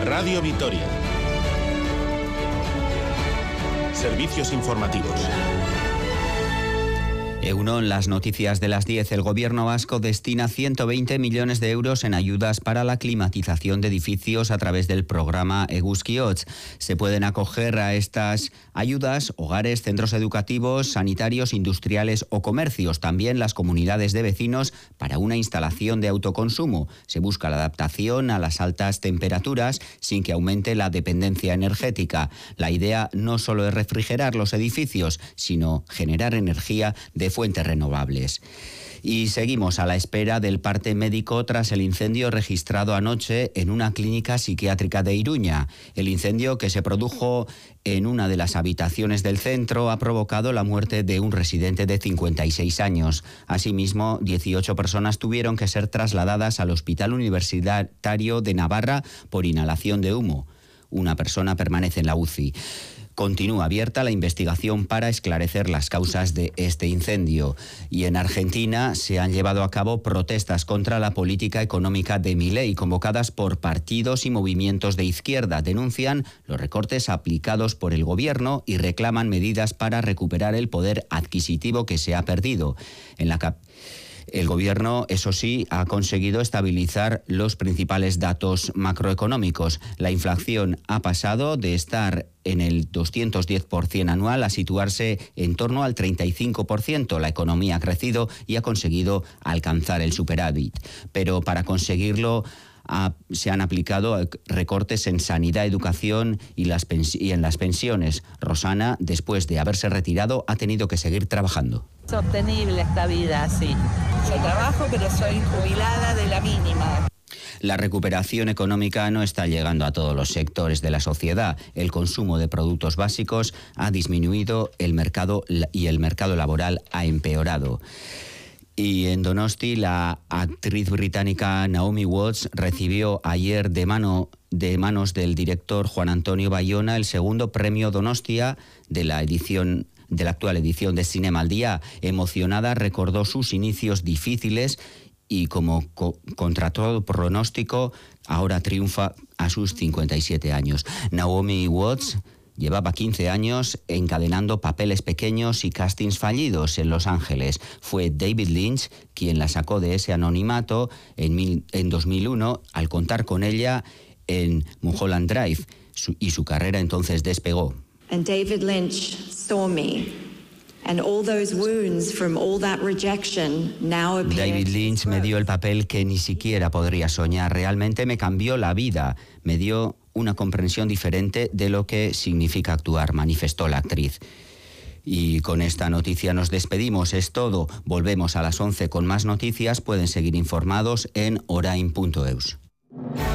Radio Vitoria. Servicios informativos. En las noticias de las 10, el gobierno vasco destina 120 millones de euros en ayudas para la climatización de edificios a través del programa Eguzki-Hots. Se pueden acoger a estas ayudas hogares, centros educativos, sanitarios, industriales o comercios. También las comunidades de vecinos para una instalación de autoconsumo. Se busca la adaptación a las altas temperaturas sin que aumente la dependencia energética. La idea no solo es refrigerar los edificios, sino generar energía de fuentes renovables. Y seguimos a la espera del parte médico tras el incendio registrado anoche en una clínica psiquiátrica de Iruña. El incendio, que se produjo en una de las habitaciones del centro, ha provocado la muerte de un residente de 56 años. Asimismo, 18 personas tuvieron que ser trasladadas al Hospital Universitario de Navarra por inhalación de humo. Una persona permanece en la UCI. Continúa abierta la investigación para esclarecer las causas de este incendio. Y en Argentina se han llevado a cabo protestas contra la política económica de Milei, convocadas por partidos y movimientos de izquierda. Denuncian los recortes aplicados por el gobierno y reclaman medidas para recuperar el poder adquisitivo que se ha perdido. El gobierno, eso sí, ha conseguido estabilizar los principales datos macroeconómicos. La inflación ha pasado de estar en el 210% anual a situarse en torno al 35%. La economía ha crecido y ha conseguido alcanzar el superávit. Pero para conseguirlo se han aplicado recortes en sanidad, educación y en las pensiones. Rosana, después de haberse retirado, ha tenido que seguir trabajando. Sostenible esta vida, sí. Yo trabajo, pero soy jubilada de la mínima. La recuperación económica no está llegando a todos los sectores de la sociedad. El consumo de productos básicos ha disminuido, el mercado laboral ha empeorado. Y en Donosti, la actriz británica Naomi Watts recibió ayer de manos del director Juan Antonio Bayona el segundo premio Donostia de la actual edición de Cinema al Día. Emocionada, recordó sus inicios difíciles y, como contra todo pronóstico, ahora triunfa a sus 57 años. Naomi Watts llevaba 15 años encadenando papeles pequeños y castings fallidos en Los Ángeles. Fue David Lynch quien la sacó de ese anonimato en 2001 al contar con ella en Mulholland Drive, y su carrera entonces despegó. And David Lynch saw me. And all those wounds from all that rejection now appear. David Lynch me dio el papel que ni siquiera podría soñar. Realmente me cambió la vida. Me dio una comprensión diferente de lo que significa actuar, manifestó la actriz. Y con esta noticia nos despedimos. Es todo. Volvemos a las 11 con más noticias. Pueden seguir informados en orain.eus.